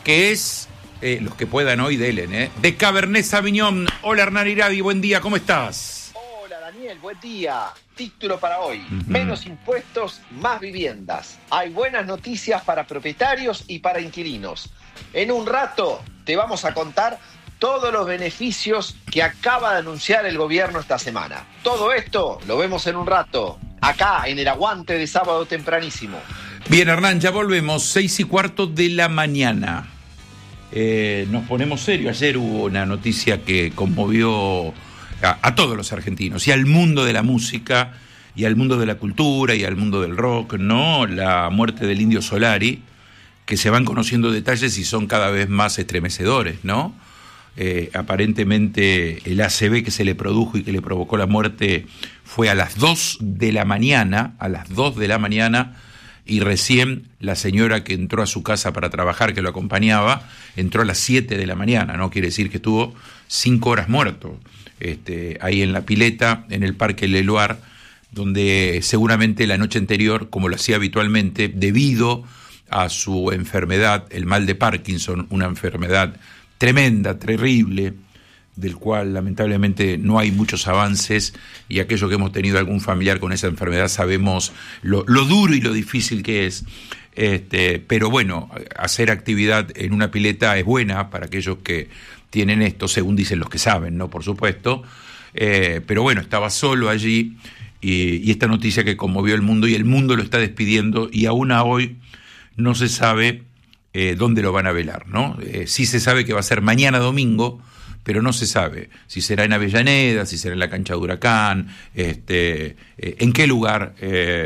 que es, los que puedan hoy delen, de Cabernet Sauvignon. Hola Hernán Iradi, buen día, ¿cómo estás? Hola Daniel, buen día. Título para hoy, menos impuestos, más viviendas. Hay buenas noticias para propietarios y para inquilinos. En un rato te vamos a contar todos los beneficios que acaba de anunciar el gobierno esta semana. Todo esto lo vemos en un rato, acá en el Aguante de Sábado Tempranísimo. Bien, Hernán, ya volvemos, 6:15 de la mañana. Nos ponemos serios. Ayer hubo una noticia que conmovió a todos los argentinos y al mundo de la música y al mundo de la cultura y al mundo del rock, ¿no? La muerte del Indio Solari, que se van conociendo detalles y son cada vez más estremecedores, ¿no? Aparentemente el ACV que se le produjo y que le provocó la muerte fue a las 2 de la mañana, y recién la señora que entró a su casa para trabajar, que lo acompañaba, entró a las 7 de la mañana, ¿no? Quiere decir que estuvo 5 horas muerto, ahí en la pileta, en el Parque Leloir, donde seguramente la noche anterior, como lo hacía habitualmente, debido a su enfermedad, el mal de Parkinson, una enfermedad tremenda, terrible, del cual lamentablemente no hay muchos avances, y aquellos que hemos tenido algún familiar con esa enfermedad sabemos lo duro y lo difícil que es. Pero bueno, hacer actividad en una pileta es buena para aquellos que tienen esto, según dicen los que saben, ¿no? Por supuesto. Pero bueno, estaba solo allí, y esta noticia que conmovió el mundo, y el mundo lo está despidiendo, y aún a hoy no se sabe dónde lo van a velar, ¿no? Sí se sabe que va a ser mañana domingo, pero no se sabe si será en Avellaneda, si será en la cancha de Huracán, en qué lugar.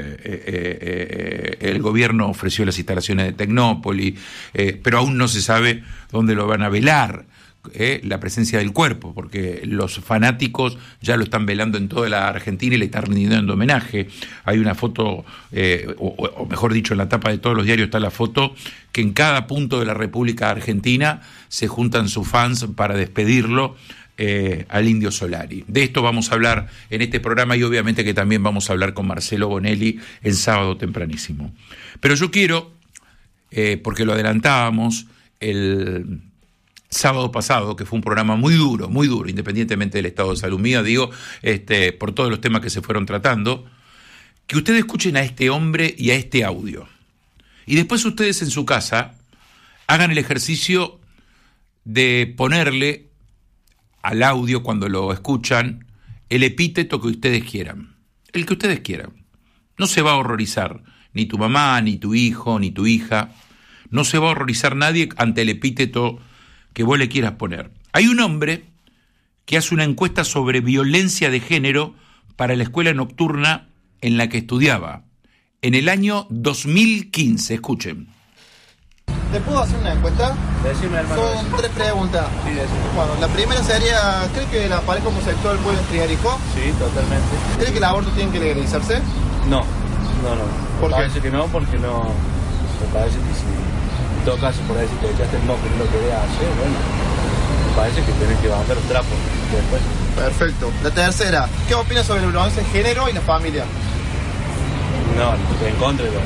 El gobierno ofreció las instalaciones de Tecnópolis, pero aún no se sabe dónde lo van a velar. La presencia del cuerpo, porque los fanáticos ya lo están velando en toda la Argentina y le están rindiendo homenaje. Hay una foto, o mejor dicho, en la tapa de todos los diarios está la foto, que en cada punto de la República Argentina se juntan sus fans para despedirlo al Indio Solari. De esto vamos a hablar en este programa, y obviamente que también vamos a hablar con Marcelo Bonelli en Sábado Tempranísimo. Pero yo quiero, porque lo adelantábamos el sábado pasado, que fue un programa muy duro, independientemente del estado de salud mío, digo, por todos los temas que se fueron tratando, que ustedes escuchen a este hombre y a este audio. Y después ustedes en su casa hagan el ejercicio de ponerle al audio, cuando lo escuchan, el epíteto que ustedes quieran. El que ustedes quieran. No se va a horrorizar ni tu mamá, ni tu hijo, ni tu hija. No se va a horrorizar nadie ante el epíteto que vos le quieras poner. Hay un hombre que hace una encuesta sobre violencia de género para la escuela nocturna en la que estudiaba en el año 2015. Escuchen. ¿Te puedo hacer una encuesta? Decime, hermano. Son 3 preguntas. Sí, decime. Bueno, la primera sería, ¿cree que la pareja homosexual puede criar hijos? Sí, totalmente. ¿Cree que el aborto tiene que legalizarse? No. ¿Por Me qué? parece que no, porque no. Me parece que si en todo caso por ahí si te echaste el moco y no lo querías hacer, bueno, me parece que tenés que bajar los trapos después. Perfecto. La tercera, ¿qué opinas sobre la violencia de género y la familia? No, en contra de lo.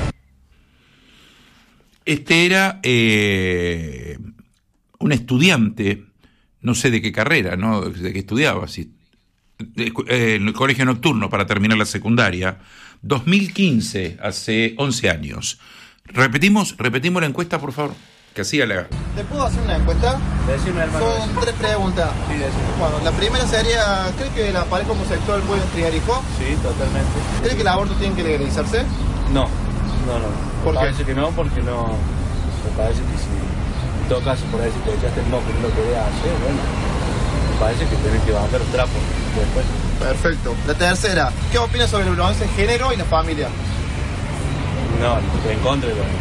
Este era un estudiante, no sé de qué carrera, ¿no? De qué estudiaba, en el colegio nocturno para terminar la secundaria, 2015, hace 11 años. Repetimos la encuesta, por favor, que hacía la... ¿Te puedo hacer una encuesta? Decime, hermano. Son 3 preguntas. Sí, decime. Bueno, la primera sería, ¿cree que la pareja homosexual puede criar hijos? Sí, totalmente. ¿Cree que el aborto tiene que legalizarse? No. ¿Por Me qué? parece que no, porque no. Me parece que si en todo caso por ahí si te echaste el moco y no lo querías hacer, bueno, me parece que tenés que bajar los trapos después. Perfecto. La tercera, ¿qué opinas sobre la violencia de género y la familia? No, en contra de lo.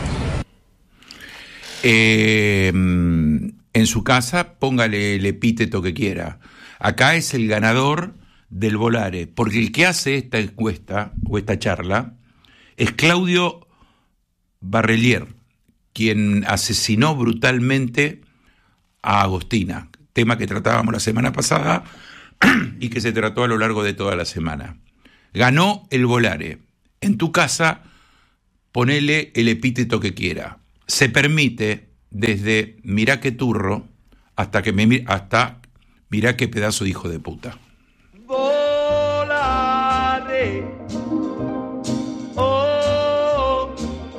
En su casa, póngale el epíteto que quiera. Acá es el ganador del Volare, porque el que hace esta encuesta o esta charla es Claudio Barrelier, quien asesinó brutalmente a Agostina, tema que tratábamos la semana pasada y que se trató a lo largo de toda la semana. Ganó el Volare. En tu casa, ponele el epíteto que quiera. Se permite desde mirá qué turro hasta mirá qué pedazo de hijo de puta. Volare, oh,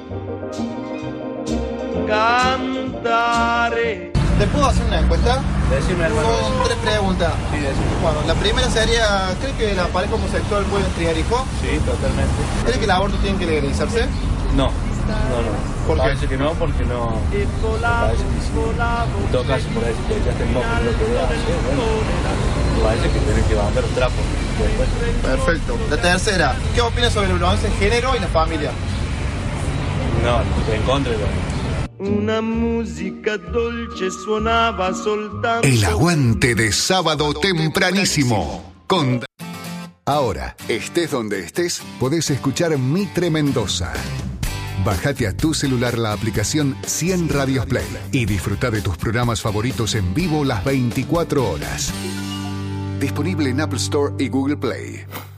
cantare. ¿Te puedo hacer una encuesta? Decime, hermano. Son 3 preguntas. Sí, decime. Bueno, la primera sería, ¿cree que la pareja homosexual puede criar hijos? Sí, totalmente. ¿Cree que el aborto tiene que legalizarse? No. ¿Por qué? Parece que no, porque no. Me parece que sí. En todo caso, por ahí si te echaste el moco y no lo querías hacer, bueno. Me parece que tenés que bajar los trapos después. Perfecto. La tercera, ¿qué opinas sobre la violencia de género y la familia? No, en contra de lo. Una música dolce suonava soltanto. El aguante de sábado tempranísimo. Ahora, estés donde estés, podés escuchar Mitre Mendoza. Bájate a tu celular la aplicación 100 Radios Play y disfruta de tus programas favoritos en vivo las 24 horas. Disponible en Apple Store y Google Play.